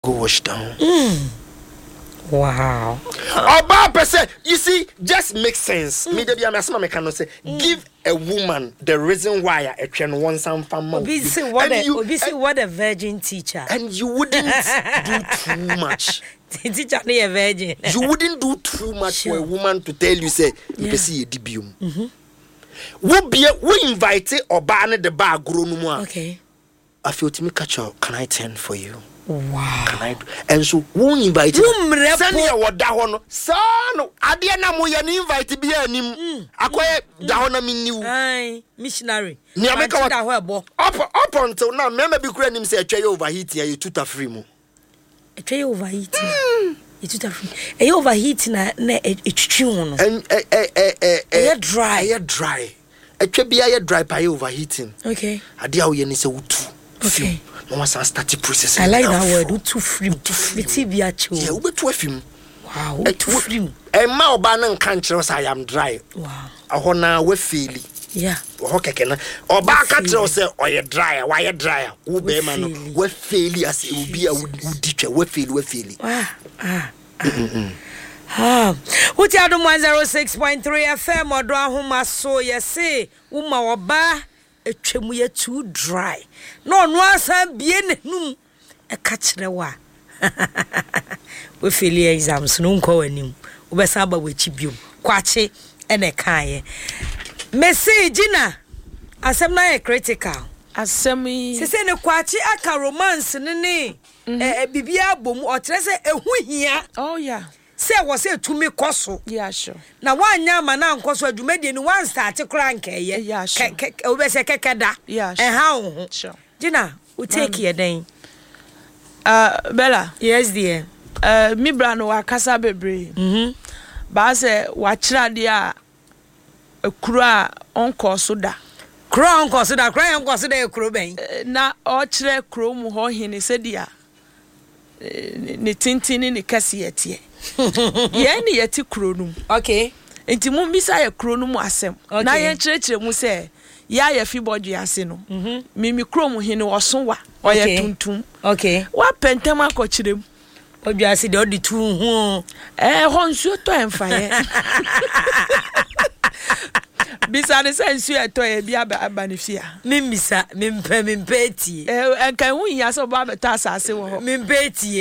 go wash down. Wow. About person, you see, just makes sense. Me dey be am asma me can say give a woman the reason why a train want some family. What a virgin teacher. And you wouldn't do too much. Teacher be a virgin. You wouldn't do too much for a woman to tell you say you see a dibium. We invite Obana the bar grow no more. Okay. I feel to me catch up. Can I turn for you? Wow. Can I do? And so we invite send you what that one. Son, Adiana mo ya ni invite be anim. Akoye da hona mi niu. Aye, missionary. Ni ameka what up until now me be kura nim say atwa overheat ya you tuta free mu. Atwa overheat. You tuta free. E overheat na etwitwi ho no. And dry. Atwa bia ya dry by overheating. Okay. Adia wo ye ni say wutu. Okay. No one start process. I like that word. Too free. Yeah, we to film. Wow. Too free. E ma oba na nka nkyere say I am dry. Wow. Ahona we feel. Yeah. Ho keke na. Oba ka kyere say oye dry, why dry? Wo be ma no. We feel as e obi a wudi twa we feel. Uti adom 106.3 FM odo ahoma so yesi uma oba etwemu ye too dry no asan bie nenum e ka kire wa we fail exams no nko wanim we be san ba wachi biom kwache e na kan message na asem na critical asem yi se ne kwache aka romance ne bibia bom o kire se ehu hia oh yeah say was say to me koso yeah sure na wanya ma na nkoso adwumade ni one start crank yeah sure we say kekeda yeah sure ha ho sure Gina we take here then Bella yes dear mi bra no wakasa bebre ba say wa kira de a ekura onko so da kro onko so da ekuro ben na o kire kro mu ho hene se dia ne tintini ne kase yetie ye ni yeti kronum okay enti mu bisa ye kronum asem na ye kyerɛkyerɛ mu sɛ ya ye fi bodwe ase no mimi krom hene oso wa oye tuntum okay wa pentem akɔkyerɛm bodwe ase de odi tu hu ho nsuo to emfa ye bisa ne sɛ nsuo eto ye bia aba ne fia mimbisa mimpe tie enkan hu ya sɛ ba beta asase wo ho mimpe tie